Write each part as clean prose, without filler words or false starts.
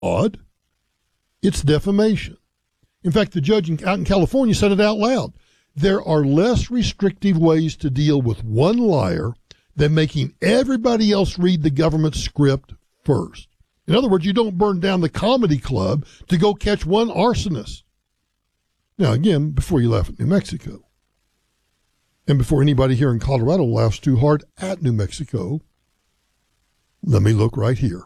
odd. It's defamation. In fact, the judge out in California said it out loud. There are less restrictive ways to deal with one liar than making everybody else read the government script first. In other words, you don't burn down the comedy club to go catch one arsonist. Now, again, before you laugh at New Mexico, and before anybody here in Colorado laughs too hard at New Mexico, let me look right here.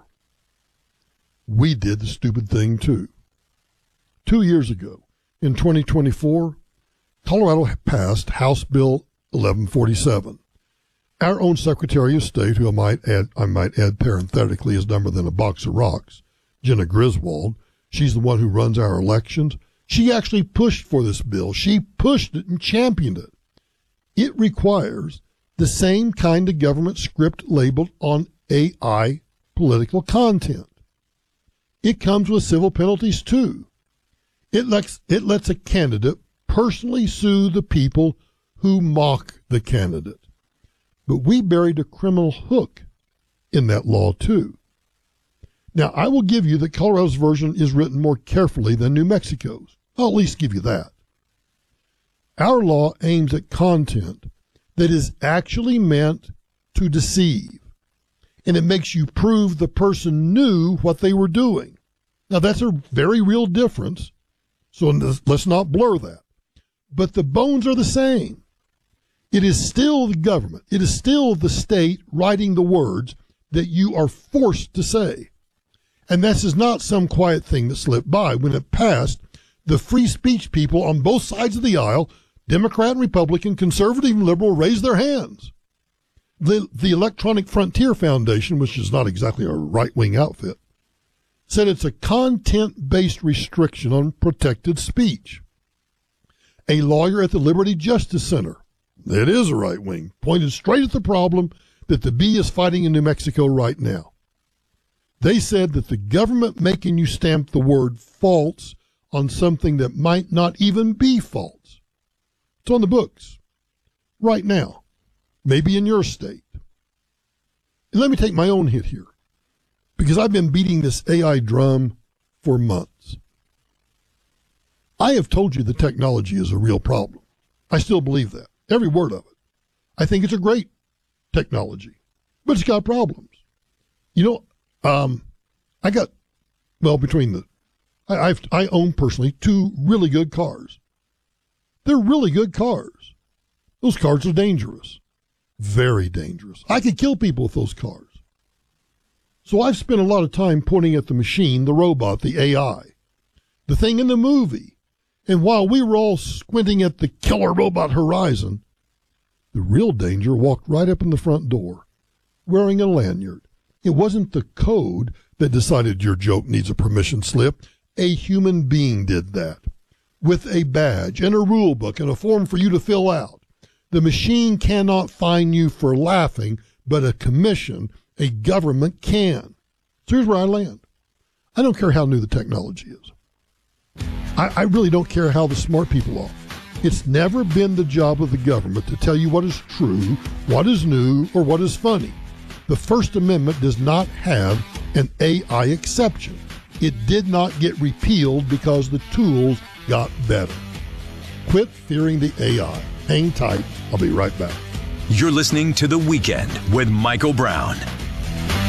We did the stupid thing too. 2 years ago, in 2024, Colorado passed House Bill 1147. Our own Secretary of State, who I might add parenthetically is dumber than a box of rocks, Jenna Griswold, she's the one who runs our elections. She actually pushed for this bill. She pushed it and championed it. It requires the same kind of government script labeled on AI political content. It comes with civil penalties too. It lets a candidate personally sue the people who mock the candidate. But we buried a criminal hook in that law too. Now, I will give you that Colorado's version is written more carefully than New Mexico's. I'll at least give you that. Our law aims at content that is actually meant to deceive, and it makes you prove the person knew what they were doing. Now, that's a very real difference, so let's not blur that. But the bones are the same. It is still the government. It is still the state writing the words that you are forced to say. And this is not some quiet thing that slipped by. When it passed, the free speech people on both sides of the aisle, Democrat and Republican, conservative and liberal, raised their hands. The Electronic Frontier Foundation, which is not exactly a right-wing outfit, said it's a content-based restriction on protected speech. A lawyer at the Liberty Justice Center, it is a right wing, pointed straight at the problem that the bee is fighting in New Mexico right now. They said that the government making you stamp the word false on something that might not even be false. It's on the books right now, maybe in your state. And let me take my own hit here, because I've been beating this AI drum for months. I have told you the technology is a real problem. I still believe that, every word of it. I think it's a great technology, but it's got problems. You know, I own personally 2 really good cars. They're really good cars. Those cars are dangerous, very dangerous. I could kill people with those cars. So I've spent a lot of time pointing at the machine, the robot, the AI, the thing in the movie. And while we were all squinting at the killer robot horizon, the real danger walked right up in the front door, wearing a lanyard. It wasn't the code that decided your joke needs a permission slip. A human being did that, with a badge and a rule book and a form for you to fill out. The machine cannot fine you for laughing, but a commission, a government can. So here's where I land. I don't care how new the technology is. I really don't care how the smart people are. It's never been the job of the government to tell you what is true, what is new, or what is funny. The First Amendment does not have an AI exception. It did not get repealed because the tools got better. Quit fearing the AI. Hang tight. I'll be right back. You're listening to The Weekend with Michael Brown